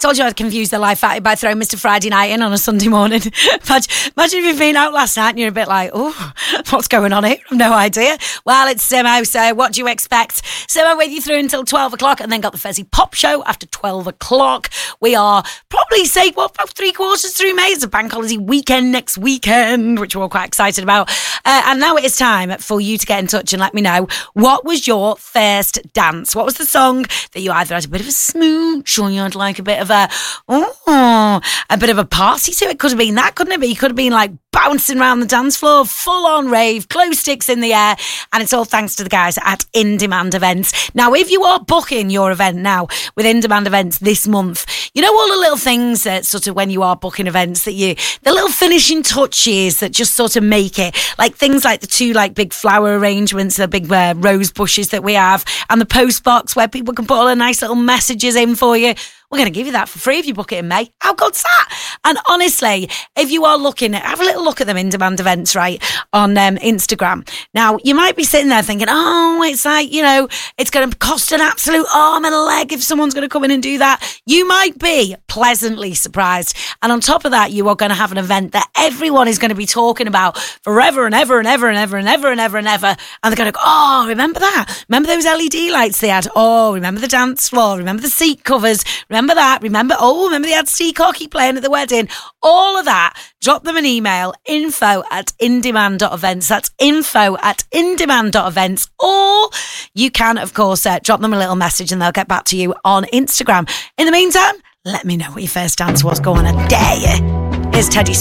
Told you I'd confuse the life out of you by throwing Mr. Friday Night in on a Sunday morning. Imagine if you've been out last night and you're a bit like, oh, what's going on here? I've no idea. Well, it's Simo, so what do you expect? Simo with you through until 12 o'clock and then got the Fezzy Pop Show after 12 o'clock. We are probably, about 3/4 through May. It's a bank holiday weekend next weekend, which we're all quite excited about. And now it is time for you to get in touch and let me know, what was your first dance? What was the song that you either had a bit of a smooch or you had like a bit of a bit of a party to it? Could have been that, couldn't it be? Could have been like bouncing around the dance floor, full on rave, glow sticks in the air, and it's all thanks to the guys at In Demand Events. Now, if you are booking your event now with In Demand Events this month, you know all the little things that sort of when you are booking events that the little finishing touches that just sort of make it, like things like the two like big flower arrangements, the big rose bushes that we have, and the post box where people can put all the nice little messages in for you. We're going to give you that for free if you book it in May. How good's that? And honestly, if you are looking at, have a little look at them In Demand Events, right, on Instagram. Now, you might be sitting there thinking, oh, it's like, it's going to cost an absolute arm and a leg if someone's going to come in and do that. You might be pleasantly surprised. And on top of that, you are going to have an event that everyone is going to be talking about forever and ever and ever and ever and ever and ever and ever. And they're going to go, oh, remember that? Remember those LED lights they had? Oh, remember the dance floor? Remember the seat covers? Remember that? Remember they had Steve Cocky playing at the wedding? All of that. Drop them an email, info@indemand.events. That's info@indemand.events. Or you can, of course, drop them a little message and they'll get back to you on Instagram. In the meantime, let me know what your first dance was. Go on a day. Here's Teddy